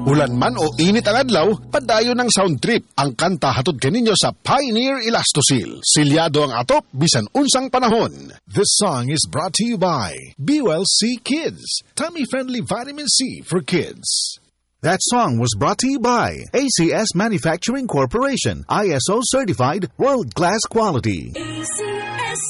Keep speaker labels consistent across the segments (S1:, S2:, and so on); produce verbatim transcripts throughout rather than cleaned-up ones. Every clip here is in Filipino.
S1: Ulan man o init ang adlaw, padayon ng sound trip. Ang kanta hatod kaninyo sa Pioneer Elastosil. Silyado ang atop, bisan unsang panahon.
S2: This song is brought to you by B L C Kids, tummy-friendly vitamin C for kids.
S3: That song was brought to you by A C S Manufacturing Corporation, I S O certified, world-class quality.
S4: A C S.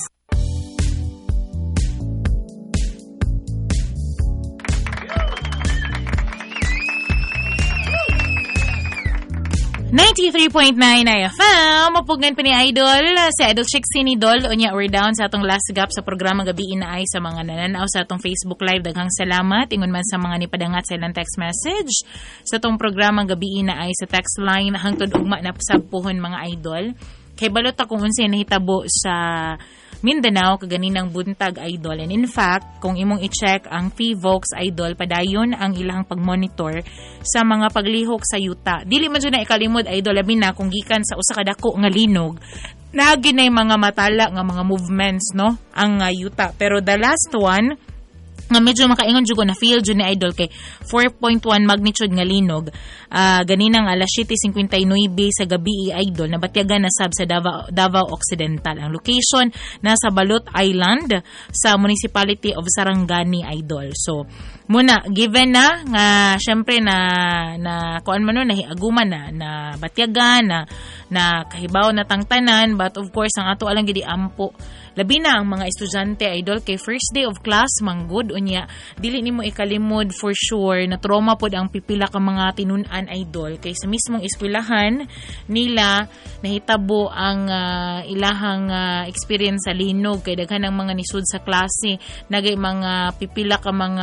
S4: ninety-three point nine I F M, mapugan pa ni Idol, si Idol Chixie ni Dol, o niya, we're down sa atong last gap sa programa Gabi Inaay sa mga nananaw sa atong Facebook Live. Daghang salamat, ingon man sa mga nipadangat sa ilang text message sa atong programa Gabi Inaay sa text line, hangtod ugma na sabpuhon mga Idol. Kay balot akong unsay nahitabo sa Mindanao kaganinang buntag, Idol. And in fact, kung imong i-check ang P V O X, Idol, padayon ang ilang pagmonitor sa mga paglihok sa yuta. Dili man dyan na ikalimod, Idol, labi na kung gikan sa usa ka dako nga linog, nagi na mga matala nga mga movements, no, ang uh, yuta. Pero the last one, nga medyo makaingon jud ko na feel jud ni Idol kay four point one magnitude nga linog, uh, ganinang alas seven fifty-nine sa gabi, Idol, nabatyagan na sab sa Davao, Davao Occidental. Ang location nasa Balot Island sa Municipality of Sarangani, Idol. So muna given na nga syempre na na kuan man no nahiaguman na na batyagan na na kahibaw na tangtanan, but of course ang ato alang gidi ampo labi na ang mga estudyante, Idol, kay first day of class manggod unya dili nimo ikalimod for sure na trauma pod ang pipila ka mga tinun-an, Idol, kay sa mismong eskwelahan nila nahitabo ang uh, ilahang uh, experience sa linog, kay daghan ang mga nisud sa klase nagay mga pipila ka mga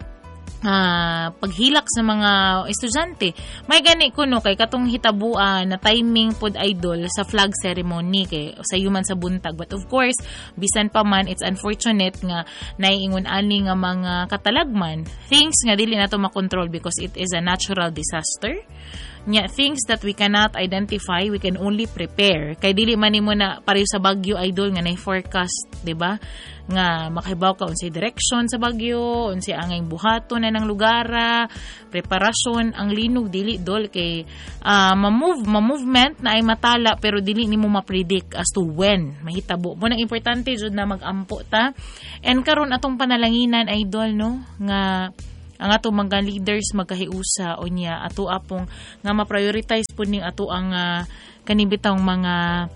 S4: Uh, paghilak sa mga estudyante. May gani ko no kay katong hitabuan na timing pod, Idol, sa flag ceremony kay sa human sa buntag, but of course bisan pa man it's unfortunate nga naiingon ani nga mga katalagman things nga dili nato makontrol because it is a natural disaster. Nya things that we cannot identify, we can only prepare. Kay dili man nimo na pareho sa bagyo, Idol, nga na-forecast, di ba? Nga makahibaw ka unsay direction sa bagyo, unsay angay buhaton na ng lugara, preparasyon ang linog dili, Dol, kay uh, ma-move, ma-movement na ay matala pero dili nimo ma-predict as to when mahitabo. Mo nang importante jud na mag-ampo ta. And karon atong panalanginan, Idol, no, nga ang ato mga leaders magkahiusa o niya ato apong nga ma-prioritize po ning ato ang uh, kanibitang mga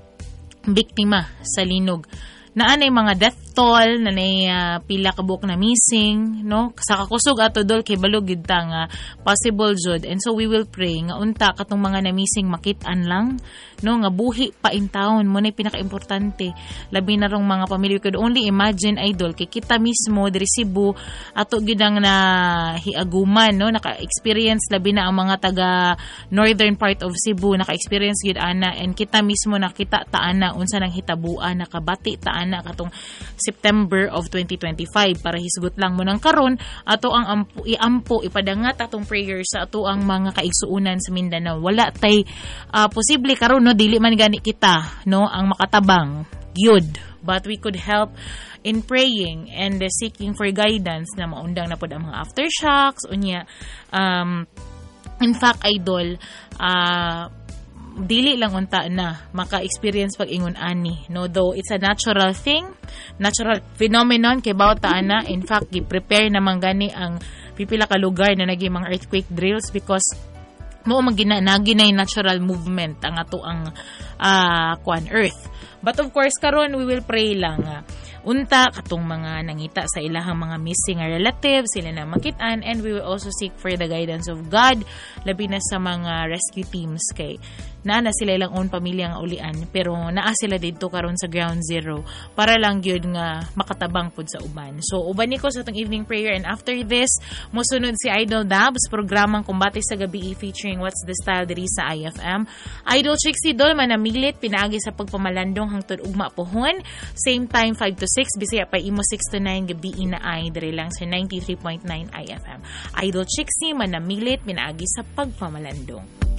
S4: biktima sa linog. Naanay mga death toll, nanay uh, pila ka buok na missing, no? Sa kakusog ato, Dol, kay balog gid ta nga possible jud. And so we will pray nga unta katong mga na missing makit-an lang, no, nga buhi pa in town mo nay pinaka-importante. Labi na rong mga pamilya, could only imagine, Idol, kay kita mismo diri Cebu ato gid ang na hiaguman, no, naka-experience labi na ang mga taga northern part of Cebu naka-experience gid ana, and kita mismo nakita ta ana unsa nang hitabuan, nakabati ta ana katong September of twenty twenty-five. Para hisgot lang mo nang karon ato ang ampo, iampo ipadangat atong prayer sa ato ang mga kaigsuonan sa Mindanao. Wala tay uh, posible karon, no, dili man gani kita, no, ang makatabang gyud, but we could help in praying and uh, seeking for guidance na maundang na pod ang mga aftershocks unya. Um, in fact, Idol, uh, dili lang unta na maka-experience pag-ingon ani, no, though it's a natural thing, natural phenomenon kay bawat ana. In fact, gi-prepare naman gani ang pipila ka lugar na naging mga earthquake drills because mo magina naginay natural movement ang ato ang uh, kuan earth. But of course karon we will pray lang uh, unta katong mga nangita sa ilahang mga missing relatives sila na makit-an, and we will also seek for the guidance of God labi na sa mga rescue teams kay naa na sila ilang own pamilya nga ulian pero naa sila dito karon sa ground zero para lang gyud nga makatabang pud sa uban. So uban niko sa atong evening prayer, and after this mosunod si Idol Dabs programang Kumbate sa Gabi featuring What's the Style diri sa I F M. Idol Chixie Dol manamilit pinaagi sa pagpamalandong hangtod ugma pohon, same time five to six bisaya pa imo six to nine Gabi Inaay diri lang sa ninety-three point nine I F M. Idol Chixie manamilit pinaagi sa pagpamalandong.